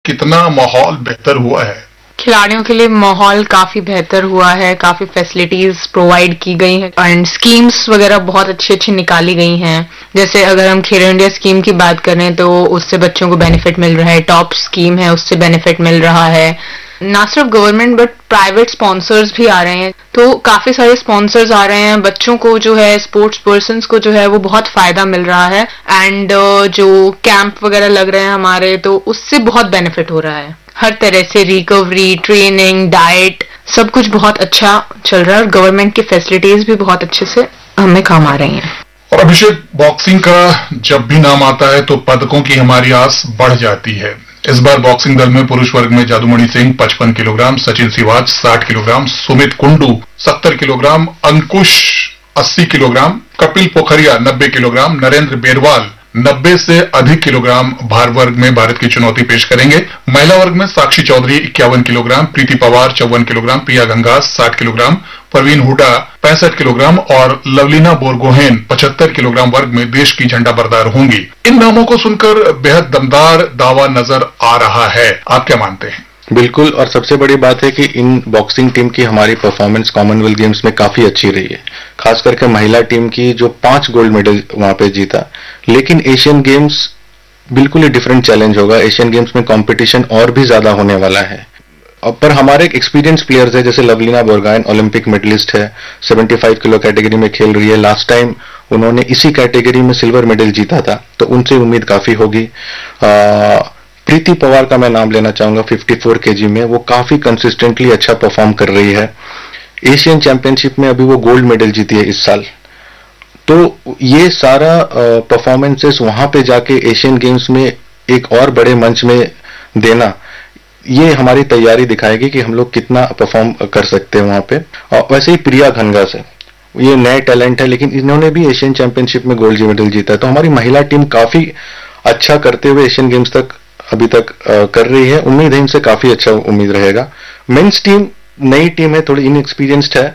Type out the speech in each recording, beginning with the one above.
कितना माहौल बेहतर हुआ है? खिलाड़ियों के लिए माहौल काफी बेहतर हुआ है, काफी फैसिलिटीज प्रोवाइड की गई हैं एंड स्कीम्स वगैरह बहुत अच्छी अच्छी निकाली गई हैं। जैसे अगर हम खेलो इंडिया स्कीम की बात करें तो उससे बच्चों को बेनिफिट मिल रहा है, टॉप स्कीम है उससे बेनिफिट मिल रहा है। ना सिर्फ गवर्नमेंट बट प्राइवेट स्पॉन्सर्स भी आ रहे हैं, तो काफी सारे स्पॉन्सर्स आ रहे हैं। बच्चों को जो है, स्पोर्ट्स पर्सन्स को जो है वो बहुत फायदा मिल रहा है एंड जो कैंप वगैरह लग रहे हैं हमारे, तो उससे बहुत बेनिफिट हो रहा है। हर तरह से रिकवरी, ट्रेनिंग, डाइट, सब कुछ बहुत अच्छा चल रहा है और गवर्नमेंट की फैसिलिटीज भी बहुत अच्छे से हमें काम आ रही हैं। और अभिषेक, बॉक्सिंग का जब भी नाम आता है तो पदकों की हमारी आस बढ़ जाती है। इस बार बॉक्सिंग दल में पुरुष वर्ग में जादूमणि Singh 55 kilogram, Sachin Siwach 60 kilogram, Sumit Kundu 70 kilogram, अंकुश 80 किलोग्राम, कपिल पोखरिया 90 किलोग्राम, नरेंद्र बेरवाल 90 से अधिक किलोग्राम भार वर्ग में भारत की चुनौती पेश करेंगे। महिला वर्ग में साक्षी चौधरी 51 किलोग्राम, प्रीति पवार 54 किलोग्राम, प्रिया गंगास 60 किलोग्राम, परवीन हुडा 65 किलोग्राम और लवलीना बोरगोहेन 75 किलोग्राम वर्ग में देश की झंडा बरदार होंगी। इन नामों को सुनकर बेहद दमदार दावा नजर आ रहा है, आप क्या मानते हैं? बिल्कुल, और सबसे बड़ी बात है कि इन बॉक्सिंग टीम की हमारी परफॉर्मेंस कॉमनवेल्थ गेम्स में काफी अच्छी रही है, खास करके महिला टीम की जो 5 गोल्ड मेडल वहां पे जीता। लेकिन एशियन गेम्स बिल्कुल ही डिफरेंट चैलेंज होगा। एशियन गेम्स में कंपटीशन और भी ज्यादा होने वाला है। पर हमारे एक एक्सपीरियंस प्लेयर्स है, जैसे लवलीना बोरगोहेन ओलंपिक मेडलिस्ट है, 75 किलो कैटेगरी में खेल रही है। लास्ट टाइम उन्होंने इसी कैटेगरी में सिल्वर मेडल जीता था, तो उनसे उम्मीद काफी होगी। प्रीति पवार का मैं नाम लेना चाहूंगा, 54 केजी में वो काफी कंसिस्टेंटली अच्छा परफॉर्म कर रही है। एशियन चैंपियनशिप में अभी वो गोल्ड मेडल जीती है इस साल। तो ये सारा परफॉर्मेंसेस वहां पे जाके एशियन गेम्स में एक और बड़े मंच में देना, ये हमारी तैयारी दिखाएगी कि हम लोग कितना परफॉर्म कर सकते हैं वहां पे। और वैसे ही प्रिया घनघास है, ये नए टैलेंट है, लेकिन इन्होंने भी एशियन चैंपियनशिप में गोल्ड मेडल जीता है। तो हमारी महिला टीम काफी अच्छा करते हुए एशियन गेम्स तक अभी तक कर रही है। उम्मीद है इनसे काफी अच्छा उम्मीद रहेगा। मेंस टीम नई टीम है, थोड़ी इनएक्सपीरियंस्ड है,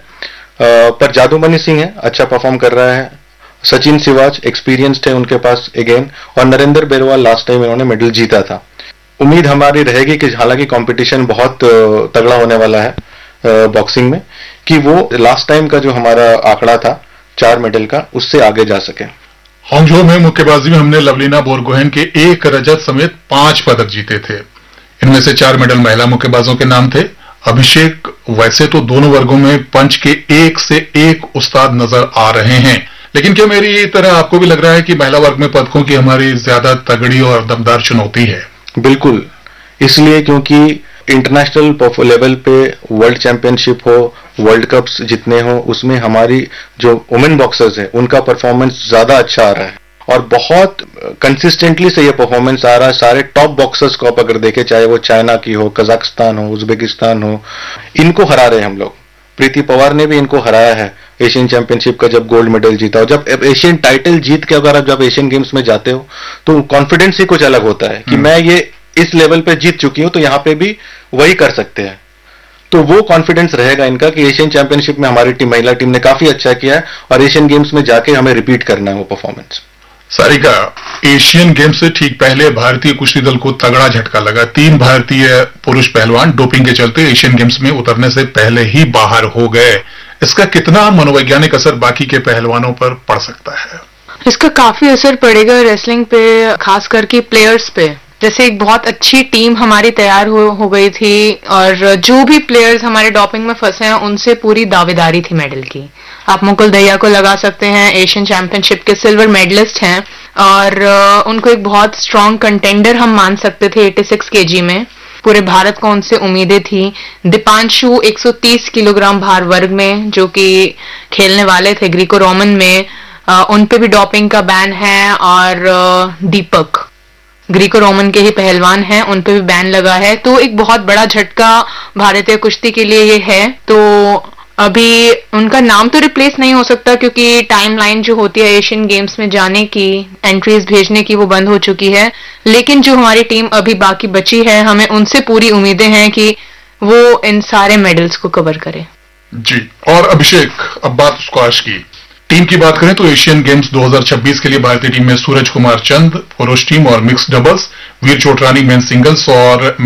पर जादूमणि सिंह है, अच्छा परफॉर्म कर रहा है। सचिन सिवाच एक्सपीरियंस्ड है उनके पास अगेन, और नरेंद्र बेरवाल लास्ट टाइम इन्होंने मेडल जीता था। उम्मीद हमारी रहेगी कि हालांकि कंपटीशन बहुत तगड़ा होने वाला है बॉक्सिंग में, कि वो लास्ट टाइम का जो हमारा आंकड़ा था 4 मेडल का, उससे आगे जा सके। हांगझो में मुक्केबाजी में हमने लवलीना बोरगोहेन के 1 रजत समेत 5 पदक जीते थे। इनमें से 4 मेडल महिला मुक्केबाजों के नाम थे। अभिषेक, वैसे तो दोनों वर्गों में पंच के एक से एक उस्ताद नजर आ रहे हैं, लेकिन क्या मेरी तरह आपको भी लग रहा है कि महिला वर्ग में पदकों की हमारी ज्यादा तगड़ी और दमदार चुनौती है? बिल्कुल, इसलिए क्योंकि इंटरनेशनल लेवल पे वर्ल्ड चैंपियनशिप हो, वर्ल्ड कप्स जितने हो, उसमें हमारी जो वुमेन बॉक्सर्स है उनका परफॉर्मेंस ज्यादा अच्छा आ रहा है और बहुत कंसिस्टेंटली से ये परफॉर्मेंस आ रहा है। सारे टॉप बॉक्सर्स को आप अगर देखें, चाहे वो चाइना की हो, कजाकिस्तान हो, उज्बेकिस्तान हो, इनको हरा रहे हैं हम लोग। प्रीति पवार ने भी इनको हराया है एशियन चैंपियनशिप का जब गोल्ड मेडल जीता। और जब एशियन टाइटल जीत के अगर आप जब एशियन गेम्स में जाते हो तो कॉन्फिडेंस ही कुछ अलग होता है कि मैं ये इस लेवल पे जीत चुकी हूं, तो यहां पे भी वही कर सकते हैं। तो वो कॉन्फिडेंस रहेगा इनका कि एशियन चैंपियनशिप में हमारी टीम, महिला टीम ने काफी अच्छा किया है और एशियन गेम्स में जाके हमें रिपीट करना है वो परफॉर्मेंस। सारिका, एशियन गेम्स से ठीक पहले भारतीय कुश्ती दल को तगड़ा झटका लगा। 3 भारतीय पुरुष पहलवान डोपिंग के चलते एशियन गेम्स में उतरने से पहले ही बाहर हो गए। इसका कितना मनोवैज्ञानिक असर बाकी के पहलवानों पर पड़ सकता है? इसका काफी असर पड़ेगा रेसलिंग पे, खास करके प्लेयर्स पे। जैसे एक बहुत अच्छी टीम हमारी तैयार हो गई थी और जो भी प्लेयर्स हमारे डोपिंग में फंसे हैं उनसे पूरी दावेदारी थी मेडल की। आप मुकुल दहिया को लगा सकते हैं, एशियन चैंपियनशिप के सिल्वर मेडलिस्ट हैं और उनको एक बहुत स्ट्रांग कंटेंडर हम मान सकते थे 86 केजी में। पूरे भारत को उनसे उम्मीदें थी। दीपांशु 130 किलोग्राम भार वर्ग में जो कि खेलने वाले थे ग्रीको रोमन में, उन पे भी डोपिंग का बैन है। और दीपक ग्रीको रोमन के ही पहलवान हैं, उन पे भी बैन लगा है। तो एक बहुत बड़ा झटका भारतीय कुश्ती के लिए ये है। तो अभी उनका नाम तो रिप्लेस नहीं हो सकता क्योंकि टाइमलाइन जो होती है एशियन गेम्स में जाने की, एंट्रीज भेजने की, वो बंद हो चुकी है। लेकिन जो हमारी टीम अभी बाकी बची है, हमें उनसे पूरी उम्मीदें हैं कि वो इन सारे मेडल्स को कवर करे। जी, और अभिषेक, अब बात स्क्वाश की। टीम की बात करें तो एशियन गेम्स 2026 के लिए भारतीय टीम में सूरज कुमार चंद पुरुष टीम और मिक्स डबल्स, वीर चोटरानी मेन सिंगल्स और